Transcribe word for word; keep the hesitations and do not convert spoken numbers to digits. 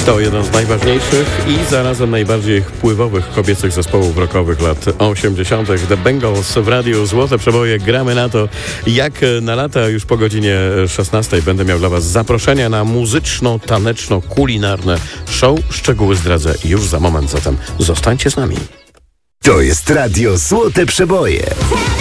To jeden z najważniejszych i zarazem najbardziej wpływowych kobiecych zespołów rockowych lat osiemdziesiątych. The Bangles w radiu Złote Przeboje. Gramy na to jak na lata. Już po godzinie szesnastej będę miał dla Was zaproszenia na muzyczno-taneczno-kulinarne show. Szczegóły zdradzę już za moment, zatem zostańcie z nami. To jest radio Złote Przeboje.